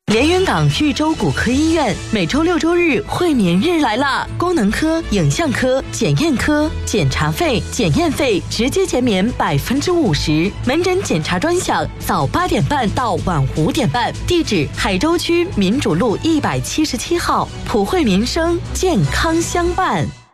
连云港豫州骨科医院每周6、周日会眠日来啦！功能科、影像科、检验科检查费、检验费直接减免50%，门诊检查专享，早8点半到晚5点半。地址：海州区民主路177号，普惠民生，健康相伴。